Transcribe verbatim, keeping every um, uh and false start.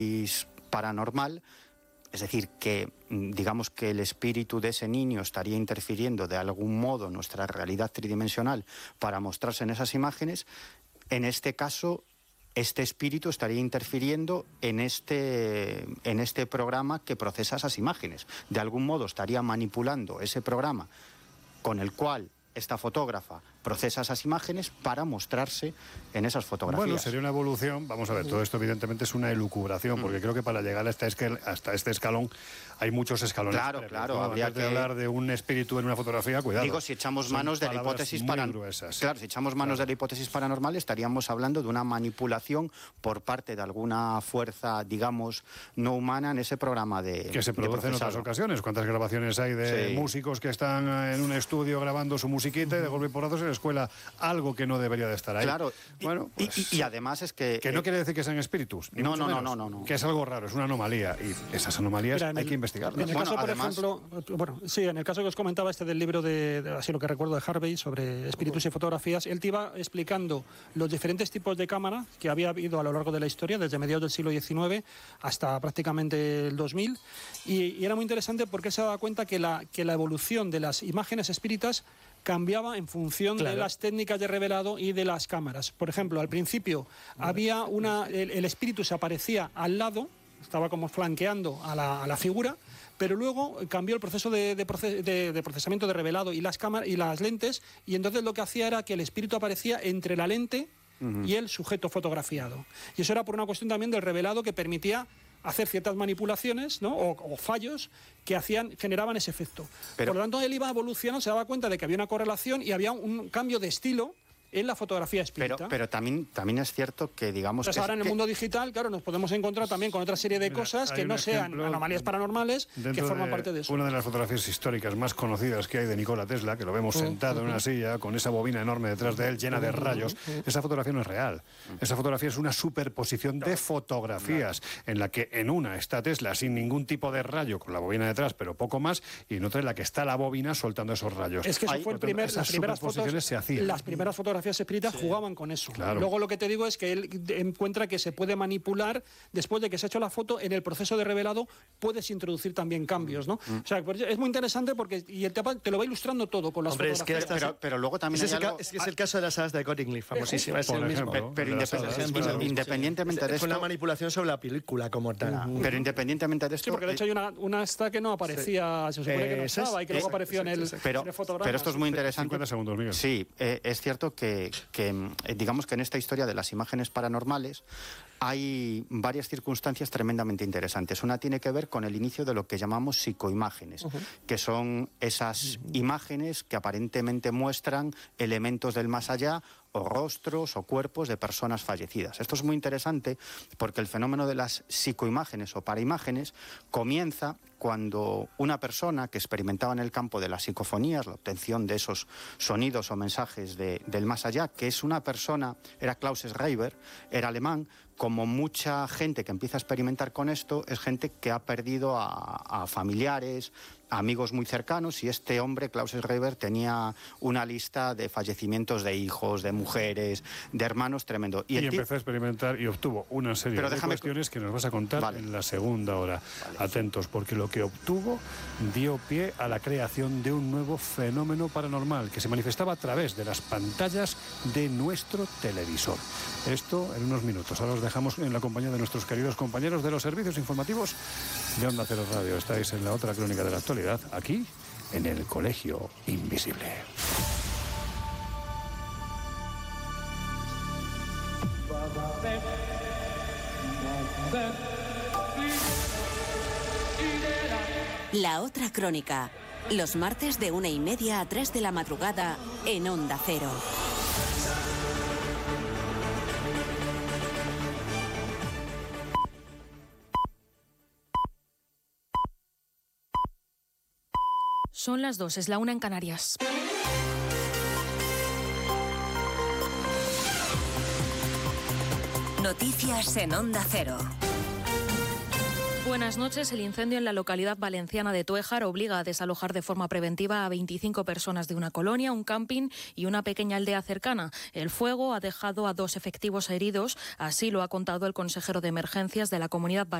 paranormal, es decir, que digamos que el espíritu de ese niño estaría interfiriendo de algún modo en nuestra realidad tridimensional para mostrarse en esas imágenes, en este caso este espíritu estaría interfiriendo en este, en este programa que procesa esas imágenes. De algún modo estaría manipulando ese programa con el cual esta fotógrafa procesa esas imágenes para mostrarse en esas fotografías. Bueno, sería una evolución. Vamos a ver, todo esto evidentemente es una elucubración, mm. porque creo que para llegar hasta este, hasta este escalón hay muchos escalones. Claro, previos, claro. ¿no? Habría Antes que de hablar de un espíritu en una fotografía, cuidado. Digo, si echamos manos de la hipótesis paranormal. Claro, si echamos manos claro. de la hipótesis paranormal, estaríamos hablando de una manipulación por parte de alguna fuerza, digamos, no humana en ese programa de que se produce en otras ocasiones. ¿Cuántas grabaciones hay de sí. músicos que están en un estudio grabando su musiquita y de golpe y porrazo se les cuela algo que no debería de estar ahí? Claro. Bueno, y, pues, y, y además es que... Que no quiere decir que sean espíritus. No, no, no, no, no, no. Que es algo raro, es una anomalía. Y esas anomalías Mira, hay el, que investigarlas. En el bueno, caso, por además, ejemplo... Bueno, sí, en el caso que os comentaba este del libro de, de así lo que recuerdo de Harvey sobre espíritus y fotografías, él te iba explicando los diferentes tipos de cámara que había habido a lo largo de la historia, desde mediados del siglo diecinueve hasta prácticamente el dos mil, y, y era muy interesante porque se daba cuenta que la, que la evolución de las imágenes espíritas cambiaba en función claro. de las técnicas de revelado y de las cámaras. Por ejemplo, al principio había una el, el espíritu se aparecía al lado, estaba como flanqueando a la, a la figura, pero luego cambió el proceso de, de, proces, de, de procesamiento de revelado y las cámaras y las lentes, y entonces lo que hacía era que el espíritu aparecía entre la lente uh-huh. y el sujeto fotografiado. Y eso era por una cuestión también del revelado que permitía hacer ciertas manipulaciones, ¿no? o, o fallos que hacían generaban ese efecto. Pero, por lo tanto, él iba evolucionando, se daba cuenta de que había una correlación y había un cambio de estilo en la fotografía espírita. Pero, pero también, también es cierto que, digamos... Entonces, que ahora en el que... mundo digital, claro, nos podemos encontrar también con otra serie de Mira, cosas que no sean anomalías paranormales, que forman de parte de eso. Una de las fotografías históricas más conocidas que hay de Nikola Tesla, que lo vemos uh, sentado uh, en una silla, con esa bobina enorme detrás de él, llena de rayos, uh, uh, esa fotografía no es real. Esa fotografía es una superposición de fotografías, en la que en una está Tesla sin ningún tipo de rayo, con la bobina detrás, pero poco más, y en otra en la que está la bobina soltando esos rayos. Es que eso fue el primer, las primeras fotos, se hacían. Las primeras fotografías espíritas sí. jugaban con eso. Claro. Luego lo que te digo es que él encuentra que se puede manipular después de que se ha hecho la foto, en el proceso de revelado puedes introducir también cambios, ¿no? Mm. O sea, es muy interesante porque y el te, te lo va ilustrando todo con las Hombre, fotografías. Es que pero, pero luego también es, hay el, algo... es, que es el caso de las salas de Cottingley, famosísima, es el mismo. Pero, pero independ independientemente de esto... Fue una manipulación sobre la película como tal. Uh -huh. Pero independientemente de esto... Sí, porque de hecho hay una, una esta que no aparecía, sí. se supone que no estaba y que luego apareció en el, pero, en el fotograma. Pero esto es muy interesante. cincuenta segundos, Miguel. Sí, eh, es cierto que, que digamos que en esta historia de las imágenes paranormales hay varias circunstancias tremendamente interesantes. Una tiene que ver con el inicio de lo que llamamos psicoimágenes, uh-huh. que son esas uh-huh. imágenes que aparentemente muestran elementos del más allá, o rostros o cuerpos de personas fallecidas. Esto es muy interesante porque el fenómeno de las psicoimágenes o paraimágenes comienza cuando una persona que experimentaba en el campo de las psicofonías, la obtención de esos sonidos o mensajes de, del más allá, que es una persona, era Klaus Schreiber, era alemán, como mucha gente que empieza a experimentar con esto, es gente que ha perdido a, a familiares, a amigos muy cercanos, y este hombre, Klaus Schreiber, tenía una lista de fallecimientos de hijos, de mujeres, de hermanos tremendo. Y, y empezó a experimentar y obtuvo una serie Pero de déjame... cuestiones que nos vas a contar vale. en la segunda hora. Vale. Atentos, porque lo que obtuvo dio pie a la creación de un nuevo fenómeno paranormal que se manifestaba a través de las pantallas de nuestro televisor. Esto en unos minutos. Ahora os dejamos en la compañía de nuestros queridos compañeros de los servicios informativos de Onda Cero Radio. Estáis en la otra crónica de la actualidad, aquí en el Colegio Invisible. La otra crónica, los martes de una y media a tres de la madrugada en Onda Cero. Son las dos, es la una en Canarias. Noticias en Onda Cero. Buenas noches. El incendio en la localidad valenciana de Tuéjar obliga a desalojar de forma preventiva a veinticinco personas de una colonia, un camping y una pequeña aldea cercana. El fuego ha dejado a dos efectivos heridos, así lo ha contado el consejero de emergencias de la Comunidad Valenciana.